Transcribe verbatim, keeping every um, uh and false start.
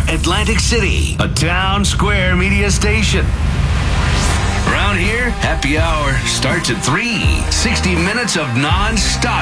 Atlantic City, a Town Square media station. Around here, happy hour starts at three. sixty minutes of non-stop